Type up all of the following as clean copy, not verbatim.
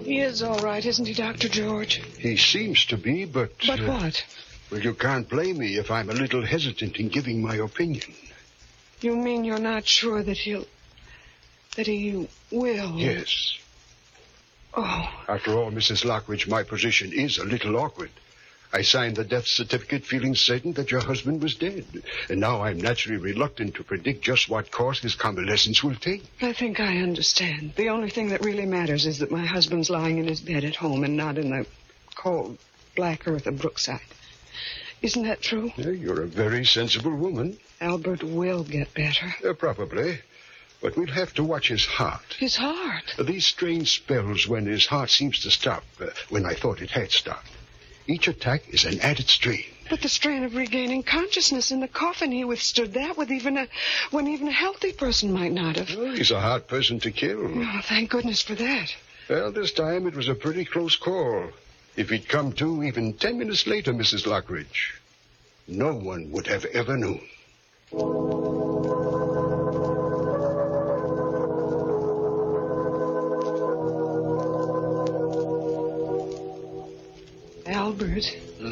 He is all right, isn't he, Dr. George? He seems to be, but... But what? Well, you can't blame me if I'm a little hesitant in giving my opinion. You mean you're not sure that he will? Yes. Oh. After all, Mrs. Lockridge, my position is a little awkward. I signed the death certificate feeling certain that your husband was dead. And now I'm naturally reluctant to predict just what course his convalescence will take. I think I understand. The only thing that really matters is that my husband's lying in his bed at home and not in the cold, black earth of Brookside. Isn't that true? Yeah, you're a very sensible woman. Albert will get better. Probably. But we'll have to watch his heart. His heart? These strange spells when his heart seems to stop, when I thought it had stopped. Each attack is an added strain. But the strain of regaining consciousness in the coffin, he withstood that when even a healthy person might not have. Oh, he's a hard person to kill. Oh, thank goodness for that. Well, this time it was a pretty close call. If he'd come to even 10 minutes later, Mrs. Lockridge, no one would have ever known. Albert.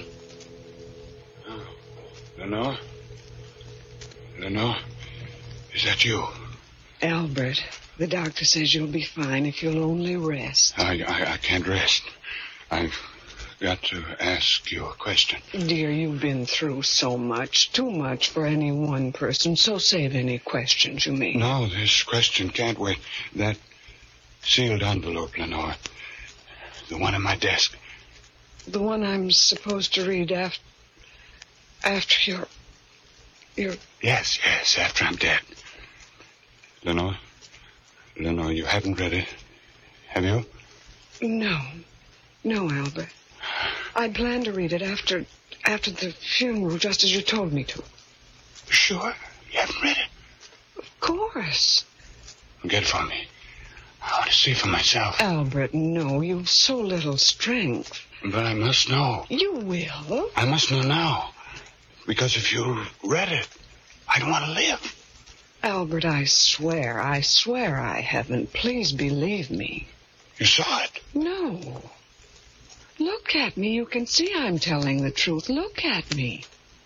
Oh. Lenore? Lenore? Is that you? Albert, the doctor says you'll be fine if you'll only rest. I can't rest. I've got to ask you a question. Dear, you've been through so much, too much for any one person, so save any questions you may. No, this question can't wait. That sealed envelope, Lenore. The one on my desk. The one I'm supposed to read after your... Yes, after I'm dead. Lenore, you haven't read it, have you? No, Albert. I plan to read it after the funeral, just as you told me to. Sure? You haven't read it? Of course. Get it for me. I want to see for myself. Albert, no, you've so little strength. But I must know. You will. I must know now. Because if you read it, I don't want to live. Albert, I swear I haven't. Please believe me. You saw it? No. Look at me. You can see I'm telling the truth. Look at me.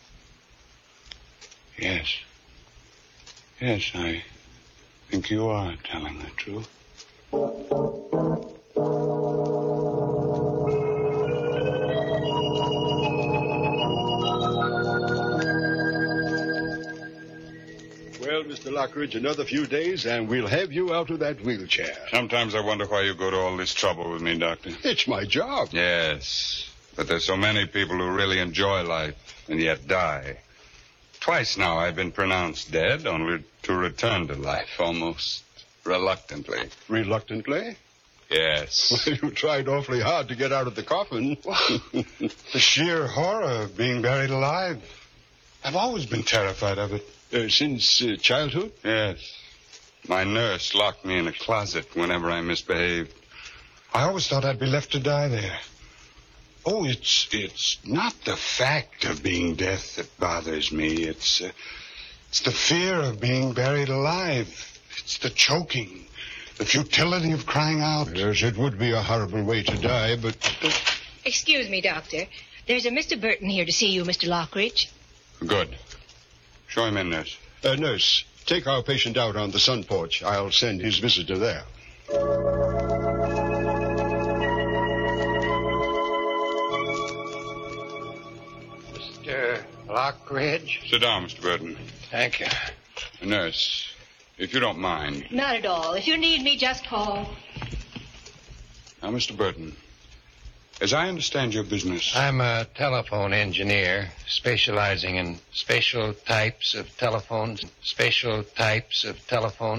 Yes, I think you are telling the truth. Well, Mr. Lockridge, another few days, and we'll have you out of that wheelchair. Sometimes I wonder why you go to all this trouble with me, Doctor. It's my job. Yes, but there's so many people who really enjoy life and yet die. Twice now I've been pronounced dead, only to return to life almost reluctantly. Reluctantly? Yes. Well, you tried awfully hard to get out of the coffin. The sheer horror of being buried alive. I've always been terrified of it. Since childhood? Yes. My nurse locked me in a closet whenever I misbehaved. I always thought I'd be left to die there. Oh, it's not the fact of being dead that bothers me. It's the fear of being buried alive. It's the choking, the futility of crying out. Yes, it would be a horrible way to die, but... Excuse me, Doctor. There's a Mr. Burton here to see you, Mr. Lockridge. Good. Show him in, nurse. Nurse, take our patient out on the sun porch. I'll send his visitor there. Mr. Lockridge? Sit down, Mr. Burton. Thank you. Nurse, if you don't mind. Not at all. If you need me, just call. Now, Mr. Burton, as I understand your business... I'm a telephone engineer specializing in special types of telephones.